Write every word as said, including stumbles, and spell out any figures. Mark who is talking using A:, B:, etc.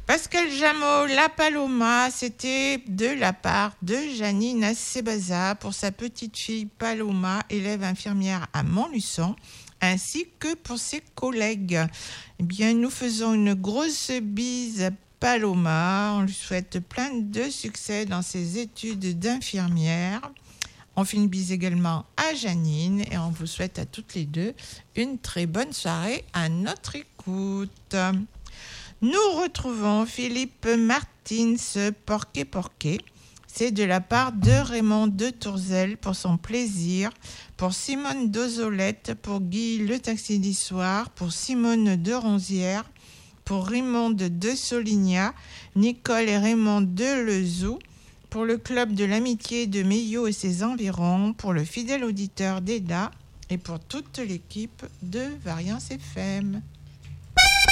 A: Pascal Jameau, la Paloma, c'était de la part de Janine Assebaza pour sa petite fille Paloma, élève infirmière à Montluçon, ainsi que pour ses collègues. Eh bien, nous faisons une grosse bise à Paloma. On lui souhaite plein de succès dans ses études d'infirmière. On fait une bise également à Janine et on vous souhaite à toutes les deux une très bonne soirée à notre écoute. Nous retrouvons Philippe Martins, Porquet Porquet. C'est de la part de Raymond de Tourzel pour son plaisir, pour Simone Dozolette, pour Guy le taxi du soir, pour Simone de Ronzière, pour Raymond de Soligna, Nicole et Raymond de Lezou, pour le club de l'amitié de Meillot et ses environs, pour le fidèle auditeur d'Eda et pour toute l'équipe de Variance F M.